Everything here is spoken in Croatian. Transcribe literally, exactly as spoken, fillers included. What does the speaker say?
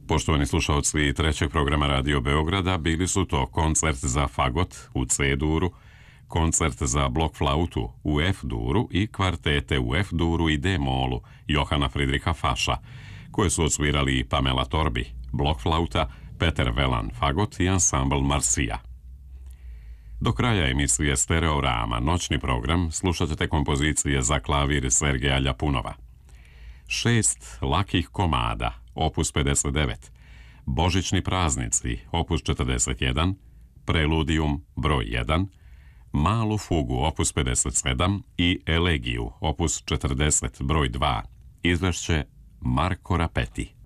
Poštovani slušalci trećeg programa Radio Beograda, bili su to koncert za fagot u C-duru, koncert za blok flautu u F-duru i kvartete u F-duru i D-molu Johana Fridriha Faša, koje su odsvirali Pamela Torbi, blok flauta, Peter Velan fagot i ansambl Marsija. Do kraja emisije Stereorama, noćni program, slušat ćete kompozicije za klavir Sergeja Ljapunova. Šest lakih komada, opus pedeset devet, Božićni praznici, opus četrdeset jedan, Preludijum broj jedan, Malu fugu, opus pedeset sedam i Elegiju, opus četrdeset broj dva, izvešće Marko Rapeti.